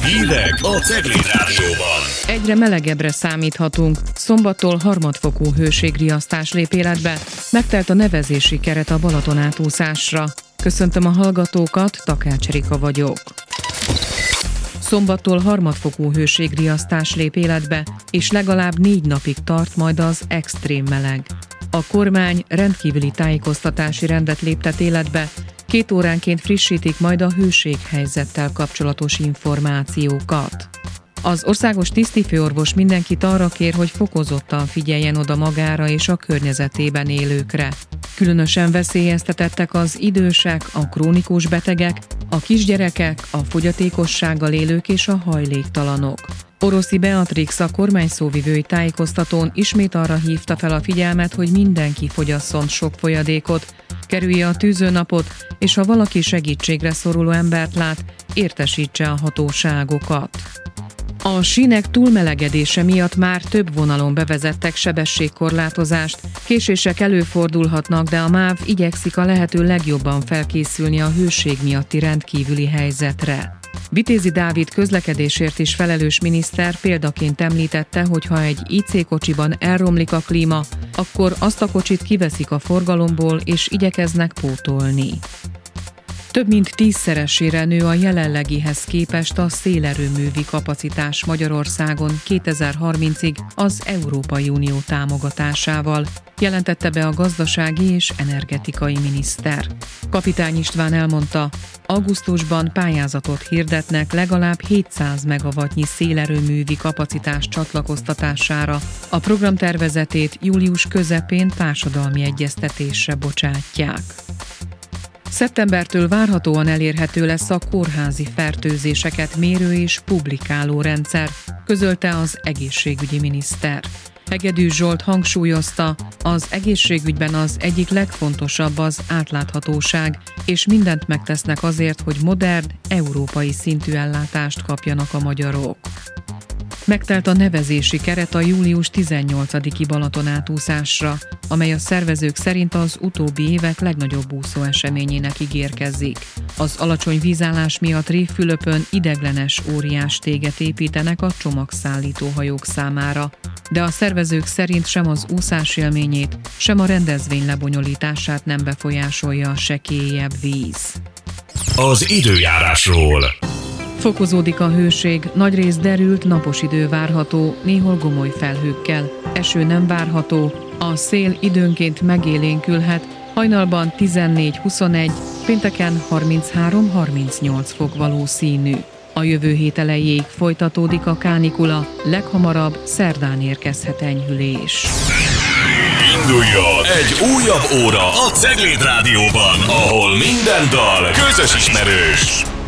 Hírek a Cegléd Rádióban. Egyre melegebbre számíthatunk. Szombattól harmadfokú hőségriasztás lép életbe. Megtelt a nevezési keret a Balaton átúszásra. Köszöntöm a hallgatókat, Takács Erika vagyok. Szombattól harmadfokú hőségriasztás lép életbe, és legalább 4 napig tart majd az extrém meleg. A kormány rendkívüli tájékoztatási rendet léptet életbe, 2 óránként frissítik majd a hőséghelyzettel kapcsolatos információkat. Az országos tisztifőorvos mindenkit arra kér, hogy fokozottan figyeljen oda magára és a környezetében élőkre. Különösen veszélyeztetettek az idősek, a krónikus betegek, a kisgyerekek, a fogyatékossággal élők és a hajléktalanok. Oroszi Beatrix, a kormányszóvivői tájékoztatón ismét arra hívta fel a figyelmet, hogy mindenki fogyasszon sok folyadékot, kerülje a tűzőnapot, és ha valaki segítségre szoruló embert lát, értesítse a hatóságokat. A sínek túlmelegedése miatt már több vonalon bevezettek sebességkorlátozást, késések előfordulhatnak, de a MÁV igyekszik a lehető legjobban felkészülni a hőség miatti rendkívüli helyzetre. Vitézi Dávid közlekedésért is felelős miniszter példaként említette, hogy ha egy IC kocsiban elromlik a klíma, akkor azt a kocsit kiveszik a forgalomból és igyekeznek pótolni. Több mint 10-szeresére nő a jelenlegihez képest a szélerőművi kapacitás Magyarországon 2030-ig az Európai Unió támogatásával, jelentette be a gazdasági és energetikai miniszter. Kapitány István elmondta, augusztusban pályázatot hirdetnek legalább 700 megawattnyi szélerőművi kapacitás csatlakoztatására. A programtervezetét július közepén társadalmi egyeztetésre bocsátják. Szeptembertől várhatóan elérhető lesz a kórházi fertőzéseket mérő és publikáló rendszer, közölte az egészségügyi miniszter. Hegedűs Zsolt hangsúlyozta, az egészségügyben az egyik legfontosabb az átláthatóság, és mindent megtesznek azért, hogy modern, európai szintű ellátást kapjanak a magyarok. Megtelt a nevezési keret a július 18-i Balaton átúszásra, amely a szervezők szerint az utóbbi évek legnagyobb úszóeseményének ígérkezik. Az alacsony vízállás miatt Révfülöpön ideglenes óriás téget építenek a csomagszállító hajók számára, de a szervezők szerint sem az úszás élményét, sem a rendezvény lebonyolítását nem befolyásolja a sekélyebb víz. Az időjárásról. Fokozódik a hőség, nagyrészt derült, napos idő várható, néhol gomoly felhőkkel. Eső nem várható, a szél időnként megélénkülhet, hajnalban 14-21, pénteken 33-38 fok valószínű. A jövő hét elejéig folytatódik a kánikula, leghamarabb szerdán érkezhet enyhülés. Induljon egy újabb óra a Cegléd Rádióban, ahol minden dal közös ismerős.